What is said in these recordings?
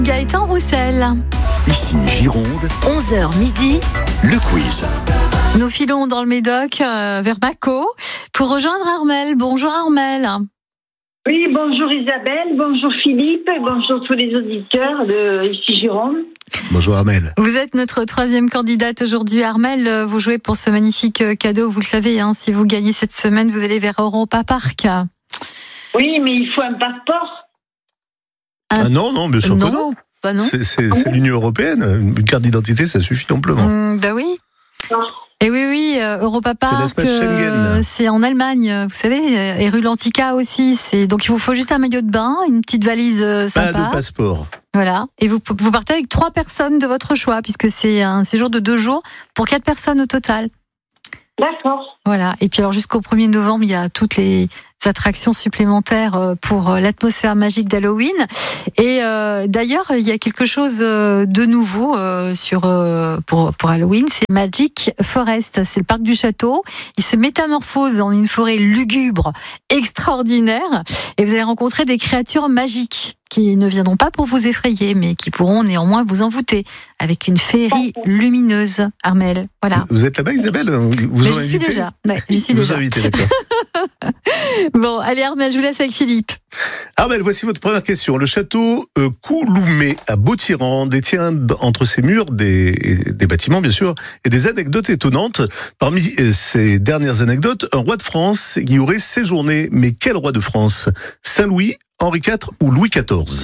Gaëtan Roussel. Ici Gironde, 11h midi, le quiz. Nous filons dans le Médoc vers Mâcon pour rejoindre Armelle. Bonjour Armelle. Oui, bonjour Isabelle, bonjour Philippe, bonjour tous les auditeurs de ici Gironde. Bonjour Armelle. Vous êtes notre troisième candidate aujourd'hui. Armelle, vous jouez pour ce magnifique cadeau. Vous le savez, si vous gagnez cette semaine, vous allez vers Europa Park. Oui, mais il faut un passeport. Non, bien sûr que non. Bah non. C'est l'Union Européenne. Une carte d'identité, ça suffit amplement. Bah oui. Non. Et oui, Europa Park, c'est l'espace Schengen. C'est en Allemagne, vous savez, et rue Lantica aussi. Donc il vous faut juste un maillot de bain, une petite valise sympa. Pas de passeport. Voilà, et vous partez avec 3 personnes de votre choix, puisque c'est un séjour de 2 jours pour 4 personnes au total. D'accord. Voilà, et puis alors jusqu'au 1er novembre, il y a toutes les attractions supplémentaires pour l'atmosphère magique d'Halloween. Et d'ailleurs, il y a quelque chose de nouveau pour Halloween, c'est Magic Forest. C'est le parc du château. Il se métamorphose en une forêt lugubre, extraordinaire. Et vous allez rencontrer des créatures magiques qui ne viendront pas pour vous effrayer, mais qui pourront néanmoins vous envoûter avec une féerie lumineuse, Armelle. Voilà. Vous êtes là-bas, Isabelle? J'y suis déjà. Ouais, j'y suis déjà. Invité, d'accord. Bon, allez Armelle, je vous laisse avec Philippe. Armelle, voici votre première question. Le château Couloumé à Beautiran détient entre ses murs des bâtiments, bien sûr, et des anecdotes étonnantes. Parmi ces dernières anecdotes, un roi de France y aurait séjourné. Mais quel roi de France? Saint-Louis, Henri IV ou Louis XIV?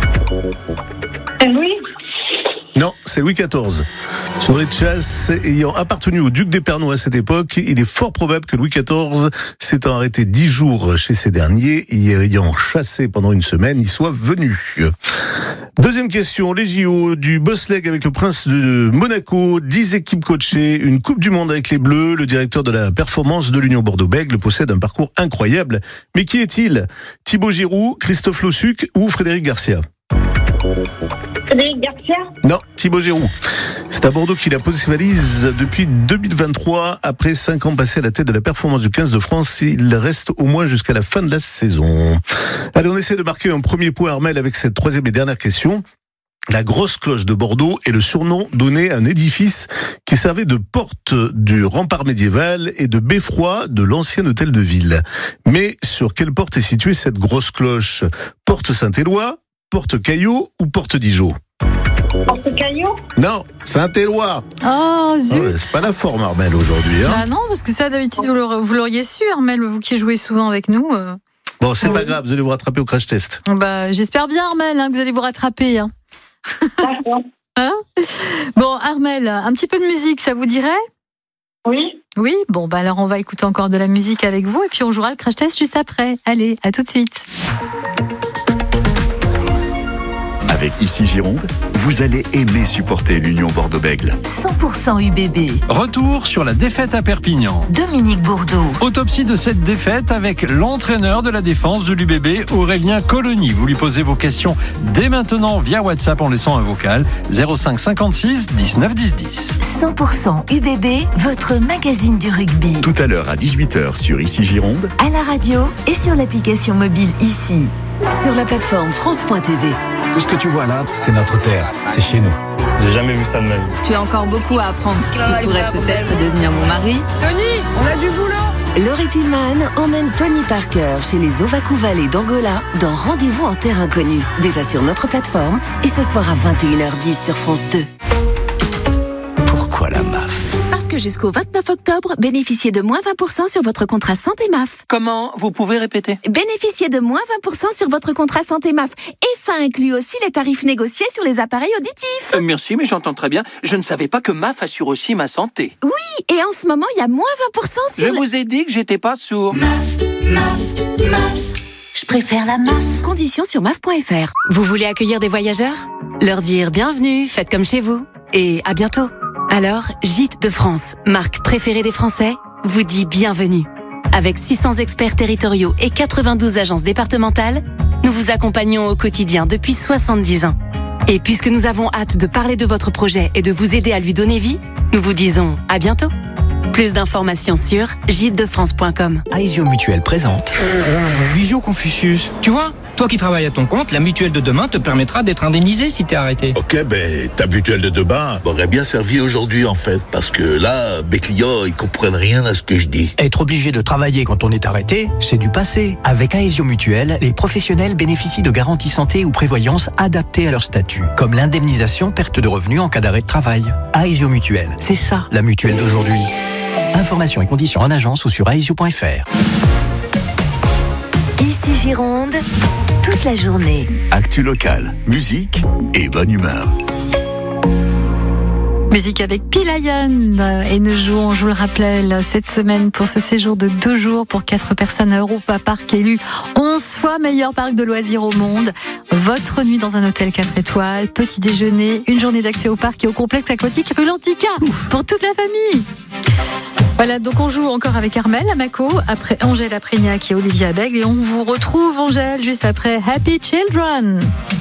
Oui. Non, c'est Louis XIV. Son rez-de-chasse ayant appartenu au duc d'Épernon à cette époque, il est fort probable que Louis XIV, s'étant arrêté 10 jours chez ces derniers, y ayant chassé pendant une semaine, y soit venu. Deuxième question, les JO du bobsleigh avec le prince de Monaco, 10 équipes coachées, une Coupe du Monde avec les Bleus, le directeur de la performance de l'Union Bordeaux-Bègles possède un parcours incroyable. Mais qui est-il? Thibaut Giroud, Christophe Lossuc ou Frédéric Garcia? Frédéric Garcia? Non, Thibaut Giroud. C'est à Bordeaux qu'il a posé ses valises depuis 2023. Après 5 ans passés à la tête de la performance du 15 de France, il reste au moins jusqu'à la fin de la saison. Allez, on essaie de marquer un premier point, Armelle, avec cette troisième et dernière question. La grosse cloche de Bordeaux est le surnom donné à un édifice qui servait de porte du rempart médiéval et de beffroi de l'ancien hôtel de ville. Mais sur quelle porte est située cette grosse cloche? Porte Saint-Éloi, Porte Caillot ou Porte Dijon? Porte Caillot? Non, Saint-Éloi. Oh zut. Ouais, c'est pas la forme, Armelle, aujourd'hui. Hein. Bah non, parce que ça d'habitude vous l'auriez su, Armelle, vous qui jouez souvent avec nous. Bon, c'est pas grave, vous allez vous rattraper au crash test. Bah, j'espère bien, Armelle, que vous allez vous rattraper. D'accord. Bon, Armelle, un petit peu de musique, ça vous dirait? Oui. Oui, bon, bah alors on va écouter encore de la musique avec vous et puis on jouera le crash test juste après. Allez, à tout de suite. Avec Ici Gironde, vous allez aimer supporter l'Union Bordeaux-Bègles. 100% UBB. Retour sur la défaite à Perpignan. Dominique Bourdeau. Autopsie de cette défaite avec l'entraîneur de la défense de l'UBB, Aurélien Colony. Vous lui posez vos questions dès maintenant via WhatsApp en laissant un vocal 05 56 19 10 10. 100% UBB, votre magazine du rugby. Tout à l'heure à 18h sur Ici Gironde. À la radio et sur l'application mobile Ici. Sur la plateforme France.tv. Tout ce que tu vois là, c'est notre terre, c'est chez nous. J'ai jamais vu ça de ma vie. Tu as encore beaucoup à apprendre. Tu pourrais peut-être devenir mon mari. Tony, on a du boulot. Laurie Tillman emmène Tony Parker chez les Ovaku Valley d'Angola dans Rendez-vous en terre inconnue. Déjà sur notre plateforme et ce soir à 21h10 sur France 2. Pourquoi la MAF? Parce que jusqu'au 29 octobre, bénéficiez de moins 20% sur votre contrat santé MAF. Comment? Vous pouvez répéter? Bénéficiez de moins 20% sur votre contrat santé MAF. Et ça inclut aussi les tarifs négociés sur les appareils auditifs. Merci, mais j'entends très bien. Je ne savais pas que MAF assure aussi ma santé. Oui, et en ce moment, il y a moins 20% sur... Je vous ai dit que j'étais pas sourd. MAF. Je préfère la MAF. Conditions sur MAF.fr. Vous voulez accueillir des voyageurs? Leur dire bienvenue, faites comme chez vous. Et à bientôt. Alors, Gîtes de France, marque préférée des Français, vous dit bienvenue. Avec 600 experts territoriaux et 92 agences départementales, nous vous accompagnons au quotidien depuis 70 ans. Et puisque nous avons hâte de parler de votre projet et de vous aider à lui donner vie, nous vous disons à bientôt. Plus d'informations sur gîtesdefrance.com. Aesio Mutuelle présente Visio Confucius. Tu vois, Toi qui travailles à ton compte, la mutuelle de demain te permettra d'être indemnisé si t'es arrêté. Ok, ta mutuelle de demain m'aurait bien servi aujourd'hui en fait, parce que là, mes clients, ils comprennent rien à ce que je dis. Être obligé de travailler quand on est arrêté, c'est du passé. Avec Aesio Mutuelle, les professionnels bénéficient de garanties santé ou prévoyance adaptées à leur statut, comme l'indemnisation perte de revenus en cas d'arrêt de travail. Aesio Mutuelle, c'est ça la mutuelle d'aujourd'hui. Informations et conditions en agence ou sur aesio.fr. Ici Gironde, toute la journée. Actu locale, musique et bonne humeur. Musique avec Pilayan et nous jouons, je vous le rappelle, cette semaine pour ce séjour de 2 jours pour 4 personnes à Europa Park, élu 11 fois meilleur parc de loisirs au monde. Votre nuit dans un hôtel 4 étoiles, petit déjeuner, une journée d'accès au parc et au complexe aquatique rue Lantica pour toute la famille. Voilà, donc on joue encore avec Armel à Mako, après Angèle Aprignac et Olivier Abeg, et on vous retrouve Angèle juste après Happy Children.